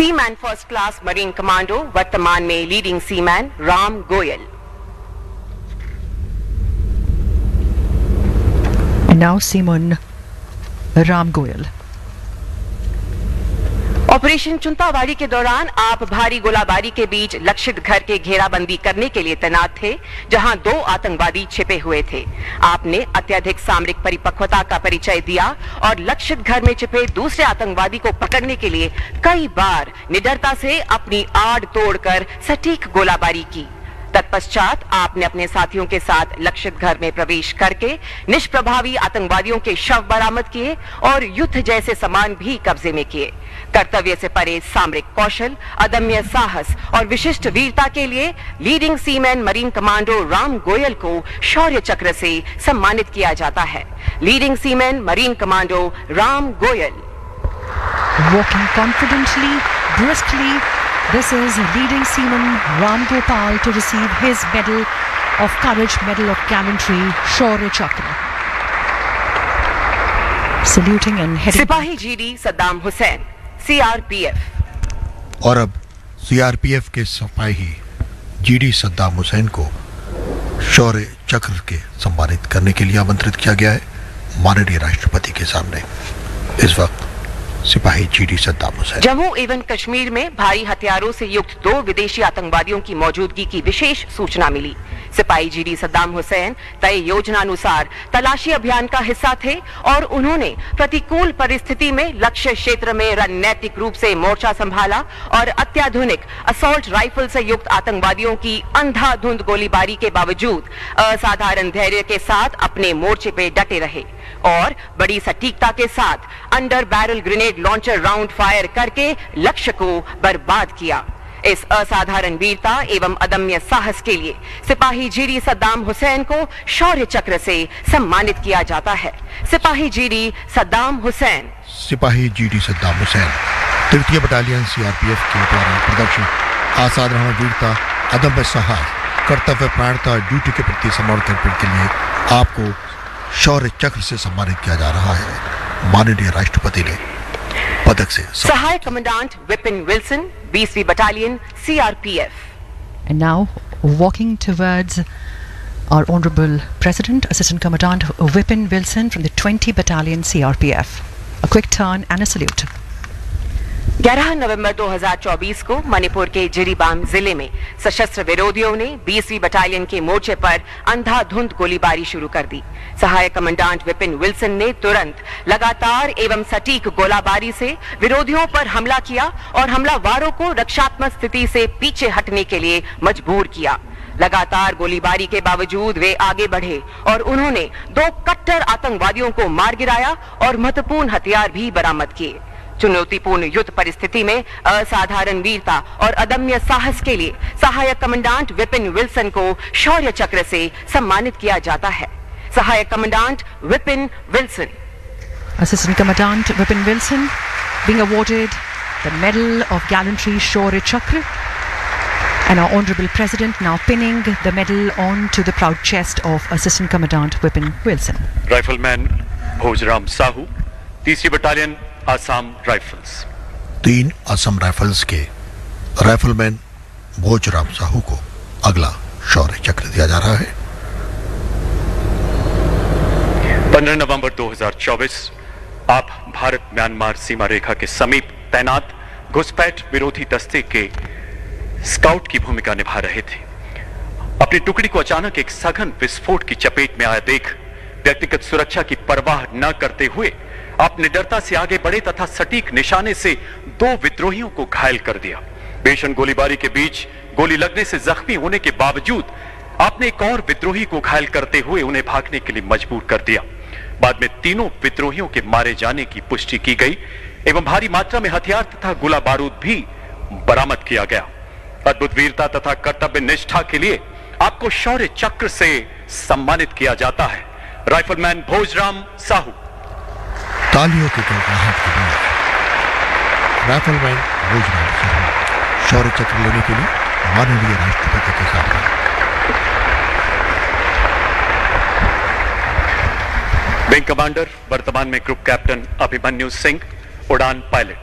Seaman first class marine commando, वर्तमान में leading seaman Ram Goyal. Now Seaman Ram Goyal. Operation चुंतावाड़ी के दौरान आप भारी गोलाबारी के बीच लक्षित घर के घेराबंदी करने के लिए तैनात थे, जहां 2 आतंकवादी छिपे हुए थे। आपने अत्यधिक सामरिक परिपक्वता का परिचय दिया और लक्षित घर में छिपे दूसरे आतंकवादी को पकड़ने के लिए कई बार निडरता से अपनी आड़ तोड़कर सटीक गोलाबारी की। तत्पश्चात आपने अपने साथियों के साथ लक्षित घर में प्रवेश करके निष्प्रभावी आतंकवादियों के शव बरामद किए और युद्ध जैसे सामान भी कब्जे में किए। कर्तव्य से परे सामरिक कौशल, अदम्य साहस और विशिष्ट वीरता के लिए leading seaman marine commando Ram Goyal को शौर्य चक्र से सम्मानित किया जाता है। Leading seaman marine commando Ram Goyal. Walking confidently, briskly, this is leading seaman Ram Gopal to receive his Medal of Courage, Medal of Gallantry, Shaurya Chakra. Saluting and heading. सिपाही GD Saddam Hussain, CRPF। और अब CRPF के सिपाही जीडी सद्दाम हुसैन को शौर्य चक्र के सम्मानित करने के लिए आमंत्रित किया गया है माननीय राष्ट्रपति के सामने। इस वक्त सिपाही जीडी सद्दाम हुसैन। जम्मू एवं कश्मीर में भारी हथियारों से युक्त 2 विदेशी आतंकवादियों की मौजूदगी की विशेष सूचना मिली। सिपाही जीडी सद्दाम हुसैन तय योजना अनुसार तलाशी अभियान का हिस्सा थे और उन्होंने प्रतिकूल परिस्थिति में लक्ष्य क्षेत्र में रणनीतिक रूप से मोर्चा संभाला और अत्याधुनिक असॉल्ट राइफल से युक्त आतंकवादियों की अंधाधुंध गोलीबारी के बावजूद असाधारण धैर्य के साथ अपने मोर्चे पे डटे रहे और बड़ी सटीकता के साथ under barrel grenade launcher round fire करके लक्ष्य को बर्बाद किया। इस असाधारण वीरता एवं अदम्य साहस के लिए सिपाही जीडी सद्दाम हुसैन को शौर्य चक्र से सम्मानित किया जाता है। सिपाही जीडी सद्दाम हुसैन। सिपाही GD Saddam Hussain 3य battalion CRPF के द्वारा प्रदर्शित असाधारण वीरता, अदम्य साहस, कर्तव्य प्राणता, ड्यूटी के प्रति समर्पण के लिए आपको शौर्य चक्र से सम्मानित किया जा रहा है। माननीय राष्ट्रपति ने पदक से सहायक commandant Vipin Wilson, 20वीं battalion CRPF। And now walking towards our Honorable President, Assistant Commandant Vipin Wilson from the 20 Battalion CRPF. A quick turn and a salute. 11 नवंबर 2024 को मणिपुर के जिरीबाम जिले में सशस्त्र विरोधियों ने 20वीं बटालियन के मोर्चे पर अंधाधुंध गोलीबारी शुरू कर दी। सहायक कमांडेंट विपिन विल्सन ने तुरंत लगातार एवं सटीक गोलाबारी से विरोधियों पर हमला किया और हमलावरों को रक्षात्मक स्थिति से पीछे हटने के लिए मजबूर किया। लगातार गोलीबारी के बावजूद वे आगे बढ़े और उन्होंने 2 कट्टर आतंकवादियों को मार गिराया और महत्वपूर्ण हथियार भी बरामद किए। चुनौतीपूर्ण युद्ध परिस्थिति में असाधारण वीरता और अदम्य साहस के लिए सहायक कमांडेंट विपिन विल्सन को शौर्य चक्र से सम्मानित किया जाता है। सहायक commandant Vipin Wilson. Assistant Commandant Vipin Wilson being awarded the Medal of Gallantry Shaurya Chakra, and our Honorable President now pinning the medal onto the proud chest of Assistant Commandant Vipin Wilson. Rifleman Bhojram Sahu, 3री battalion Assam rifles. 3 Assam rifles के rifleman Bhojram Sahu को अगला शौर्य चक्र दिया जा रहा है। 15 नवंबर 2024 आप Bharat Myanmar सीमा रेखा के समीप तैनात घुसपैठ विरोधी दस्ते के स्काउट की भूमिका निभा रहे थे। अपनी टुकड़ी को अचानक एक सघन विस्फोट की चपेट में आया देख व्यक्तिगत सुरक्षा की परवाह न करते हुए आप निडरता से आगे बढ़े तथा सटीक निशाने से 2 विद्रोहियों को घायल कर दिया। भीषण गोलीबारी के बीच गोली लगने से जख्मी होने के बावजूद आपने एक और विद्रोही को घायल करते हुए उन्हें भागने के लिए मजबूर कर दिया। बाद में तीनों विद्रोहियों के मारे जाने की पुष्टि की गई एवं भारी मात्रा में हथियार तथा गोला बारूद भी बरामद किया गया। अद्भुत वीरता तथा कर्तव्य निष्ठा के लिए आपको शौर्य चक्र से सम्मानित किया जाता है। राइफलमैन भोजराम साहू। तालियों के गड़गड़ाहट के बाद राइफलमैन भोजराम साहू शौर्य चक्र लेने के लिए माननीय राष्ट्रपति के सामने। विंग कमांडर वर्तमान में ग्रुप कैप्टन अभिमन्यु सिंह, उड़ान पायलट।